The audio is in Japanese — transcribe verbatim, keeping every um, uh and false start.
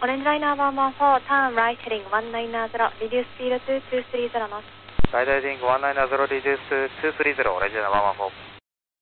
オレンジライナーワンワンフォー、ターンライトヘディングワンナインゼロ、リデューススピードトゥーツースリーゼロノット。 ライトヘディングワンナインゼロ、リデューストゥースリーゼロ、オレンジライナーワンワンフォー。